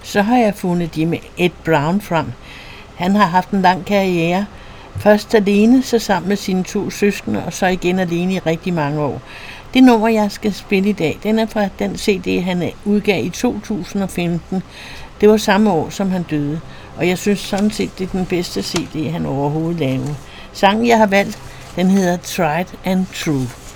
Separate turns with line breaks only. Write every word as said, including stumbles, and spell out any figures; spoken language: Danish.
så har jeg fundet Jimmy Ed Brown frem. Han har haft en lang karriere. Først alene, så sammen med sine to søskende, og så igen alene i rigtig mange år. Det nummer, jeg skal spille i dag, den er fra den C D, han udgav i to tusind og femten. Det var samme år, som han døde. Og jeg synes sådan set, det er den bedste C D, han overhovedet lavede. Sangen, jeg har valgt, den hedder Tried and True.